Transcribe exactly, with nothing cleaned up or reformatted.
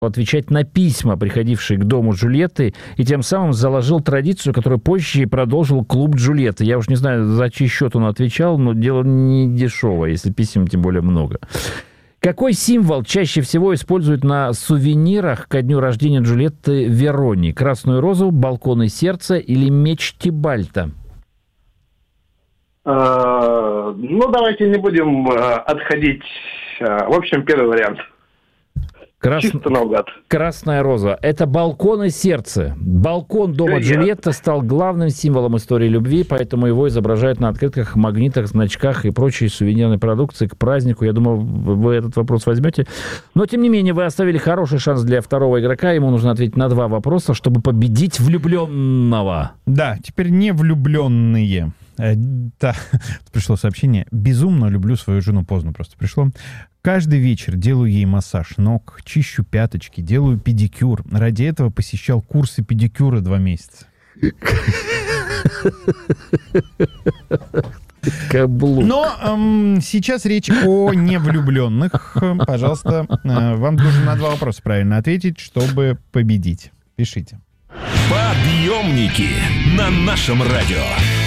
отвечать на письма, приходившие к дому Джульетты, и тем самым заложил традицию, которую позже и продолжил клуб Джульетты. Я уж не знаю, за чей счет он отвечал, но дело не дешевое, если писем тем более много. Какой символ чаще всего используют на сувенирах ко дню рождения Джульетты Верони? Красную розу, балкон и сердце или меч Тибальта? Ну, давайте не будем отходить. В общем, первый вариант. Крас... Чисто наугад. Красная роза. Это балкон и сердце. Балкон дома Все Джульетты ясно. стал главным символом истории любви, поэтому его изображают на открытках, магнитах, значках и прочей сувенирной продукции к празднику. Я думаю, вы этот вопрос возьмете. Но, тем не менее, вы оставили хороший шанс для второго игрока. Ему нужно ответить на два вопроса, чтобы победить влюбленного. Да, теперь не влюбленные. Э, да, пришло сообщение. Безумно люблю свою жену. Поздно просто пришло. Каждый вечер делаю ей массаж ног, чищу пяточки, делаю педикюр. Ради этого посещал курсы педикюра два месяца. Каблук. Но эм, сейчас речь о невлюбленных. Пожалуйста, э, вам нужно на два вопроса правильно ответить, чтобы победить. Пишите. Подъемники на нашем радио.